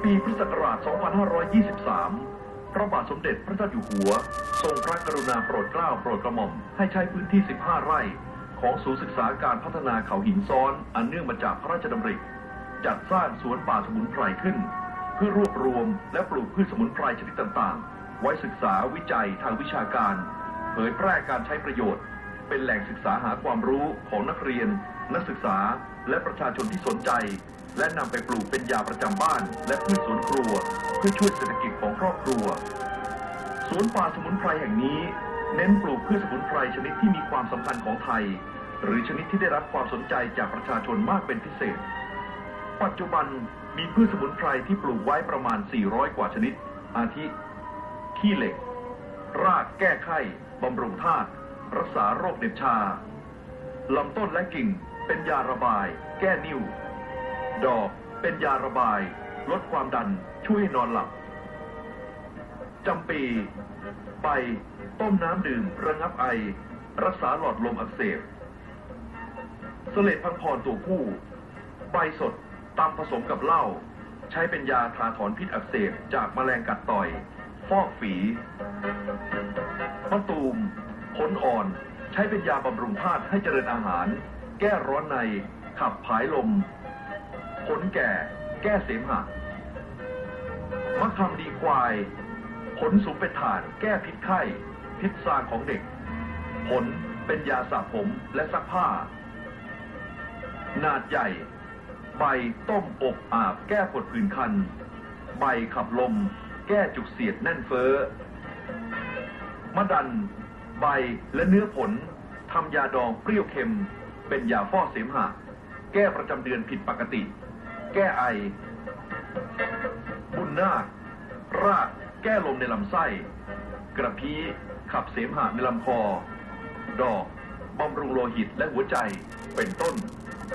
ปีพุทธศักราช 2523 พระบาทสมเด็จพระเจ้าอยู่หัวทรงพระกรุณาโปรดเกล้าโปรดกระหม่อมให้ใช้พื้นที่ 15 ไร่ของศูนย์ศึกษาการพัฒนาเขาหินซ้อนอันเนื่องมาจากพระราชดำริจัดสร้างสวนป่าสมุนไพรขึ้นเพื่อรวบรวมและปลูกพืชสมุนไพรชนิดต่างๆไว้ศึกษาวิจัยทางวิชาการเผยแพร่การใช้ประโยชน์เป็นแหล่งศึกษาหาความรู้ของนักเรียนนักศึกษาและประชาชนที่สนใจและนำไปปลูกเป็นยาประจำบ้านและพืชสวนครัวเพื่อช่วยเศรษฐกิจของครอบครัวสวนป่าสมุนไพรแห่งนี้เน้นปลูกพืชสมุนไพรชนิดที่มีความสำคัญของไทยหรือชนิดที่ได้รับความสนใจจากประชาชนมากเป็นพิเศษปัจจุบันมีพืชสมุนไพรที่ปลูกไว้ประมาณ400กว่าชนิดอาทิขี้เหล็กรากแก้ไข้บำรุงธาตุรักษาโรคเหน็บชาลำต้นและกิ่งเป็นยาระบายแก้นิ่วดอกเป็นยาระบายลดความดันช่วยให้นอนหลับจำปีใบต้มน้ำดื่มระงับไอรักษาหลอดลมอักเสบเสลดพังพรตัวผู้ใบสดตำผสมกับเหล้าใช้เป็นยาทาถอนพิษอักเสบจากแมลงกัดต่อยฟอกฝีมะตูมผลอ่อนใช้เป็นยาบำรุงธาตุให้เจริญอาหารแก้ร้อนในขับผายลมผลแก่แก้เสมหะมะขามดีควายผลสูงเป็นถ่านแก้พิษไข้พิษซาของเด็กผลเป็นยาสระผมและซักผ้านาดใหญ่ใบต้มอบอาบแก้ปวดผื่นคันใบขับลมแก้จุกเสียดแน่นเฟ้อมะดันใบและเนื้อผลทำยาดองเปรี้ยวเค็มเป็นยาฟอกเสมหะแก้ประจำเดือนผิดปกติแก้ไอบุญนาครากแก้ลมในลำไส้กระพี้ขับเสมหะในลำคอดอกบำรุงโลหิตและหัวใจเป็นต้น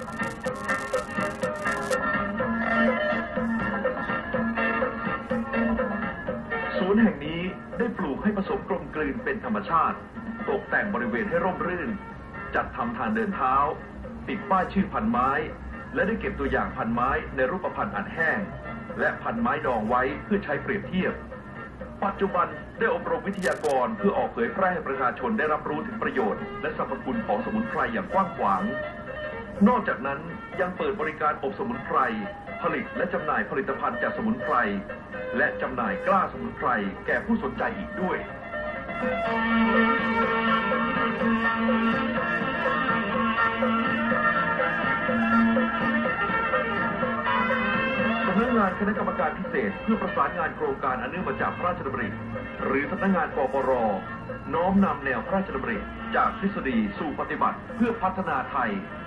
สวนแห่งนี้ได้ปลูกให้ผสมกลมกลืนเป็นธรรมชาติตกแต่งบริเวณให้ร่มรื่นจัดทำทางเดินเท้าติดป้ายชื่อพันไม้และได้เก็บตัวอย่างพันไม้ในรูปพรรณอัดแห้งและพันไม้ดองไว้เพื่อใช้เปรียบเทียบปัจจุบันได้อบรมวิทยากรเพื่อออกเผยแพร่ให้ประชาชนได้รับรู้ถึงประโยชน์และสรรพคุณของสมุนไพรอย่างกว้างขวางนอกจากนั้นยังเปิดบริการอบสมุนไพรผลิตและจำหน่ายผลิตภัณฑ์จากสมุนไพรและจำหน่ายกล้าสมุนไพรแก่ผู้สนใจอีกด้วยสำนักงานคณะกรรมการพิเศษเพื่อประสานงานโครงการอันเนื่องมาจากพระราชดำริหรือสำนักงานกปร.น้อมนำแนวพระราชดำริจากทฤษฎีสู่ปฏิบัติเพื่อพัฒนาไทย